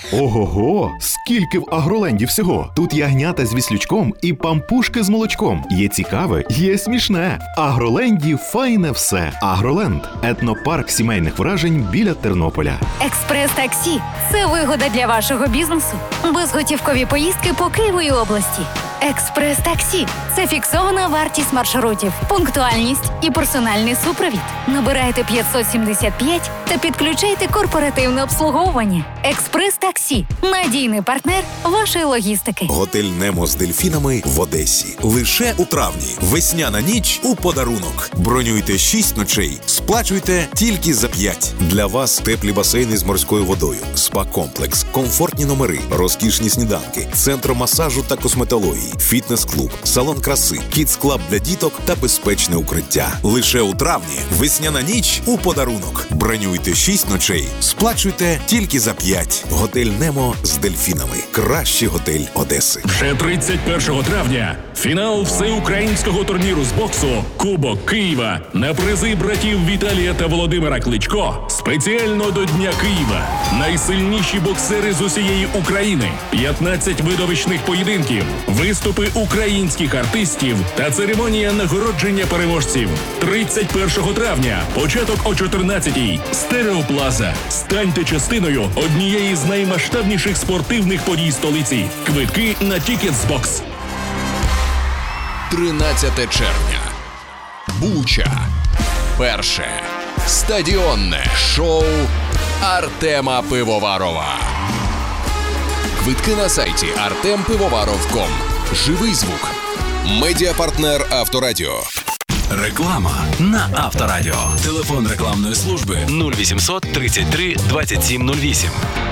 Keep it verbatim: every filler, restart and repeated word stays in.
Ого-го! Скільки в Агроленді всього! Тут ягнята з віслючком і пампушки з молочком. Є цікаве, є смішне. В Агроленді файне все. Агроленд – етнопарк сімейних вражень біля Тернополя. Експрес-таксі – це вигода для вашого бізнесу. Безготівкові поїздки по Києву і області. Експрес-таксі – це фіксована вартість маршрутів, пунктуальність і персональний супровід. Набирайте п'ятсот сімдесят п'ять та підключайте корпоративне обслуговування. Експрес-таксі – надійний партнер вашої логістики. Готель «Немо» з дельфінами в Одесі. Лише у травні. Весняна ніч у подарунок. Бронюйте шість ночей. Сплачуйте тільки за п'ять. Для вас теплі басейни з морською водою, спа-комплекс, комфортні номери, розкішні сніданки, центр масажу та косметології, фітнес-клуб, салон краси, кідс-клаб для діток та безпечне укриття. Лише у травні. Весняна ніч у подарунок. Бронюйте шість ночей. Сплачуйте тільки за п'ять. Готель «Немо» з дельфінами. Кращий готель Одеси. Вже тридцять першого травня фінал всеукраїнського турніру з боксу «Кубок Києва» на призи братів Віталія та Володимира Кличко спеціально до Дня Києва. Найсильніші боксери з усієї України, п'ятнадцять видовищних поєдинків, виступи українських артистів та церемонія нагородження переможців. тридцять першого травня, початок о чотирнадцятій. Стереоплаза. Станьте частиною однієї з наймасштабніших спортивних подій столиці. Квитки на Тікетсбокс. тринадцяте червня. Буча. Перше стадіонне шоу Артема Пивоварова. Квитки на сайті артем пивоваров крапка ком. Живий звук. Медіапартнер Авторадіо. Реклама на Авторадіо. Телефон рекламної служби нуль вісімсот тридцять три двадцять сім нуль вісім.